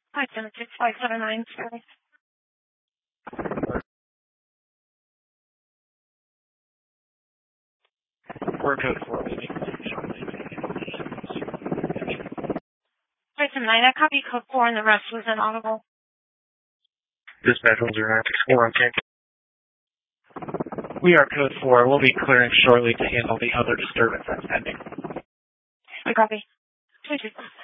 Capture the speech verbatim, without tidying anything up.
five seven six five seven nine, sorry. We're code four. five seven nine, I copy code four and the rest was inaudible. Dispatch one zero nine six four on tank. We are code four. We'll be clearing shortly to handle the other disturbance that's pending. I copy. two two.